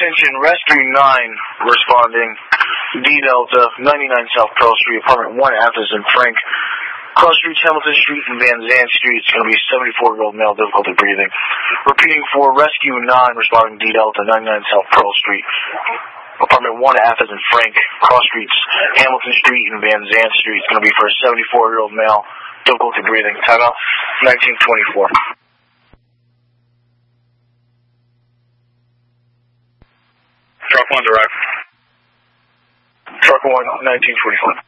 Attention, Rescue 9 responding. D Delta, 99 South Pearl Street, apartment 1, Athens and Frank. Cross Street, Hamilton Street, and Van Zandt Street. It's going to be a 74-year-old male, difficulty breathing. Repeating for Rescue 9 responding. D Delta, 99 South Pearl Street, apartment 1, Athens and Frank. Cross Streets, Hamilton Street, and Van Zandt Street. It's going to be for a 74-year-old male, difficulty breathing. Timeout, 1924. Truck 1 direct. Truck 1, 1924.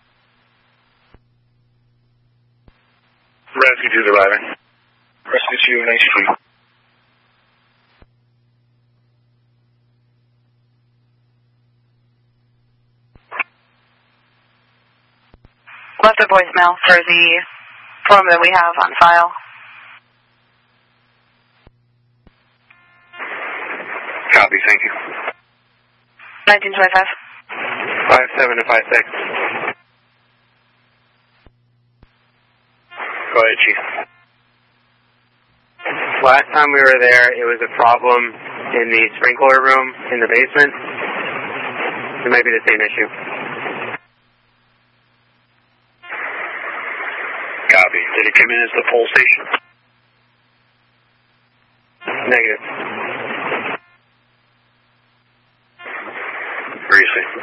Rescue 2 arriving. Rescue 2, 1924. Left a voicemail for the form that we have on file. Copy, thank you. 1925. 57 to 56. Go ahead, Chief. Last time we were there, it was a problem in the sprinkler room in the basement. It might be the same issue. Copy. Did it come in as the pole station? Negative. Where are you seeing?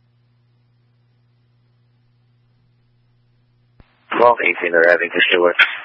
Well, 18, they're having to Stewart.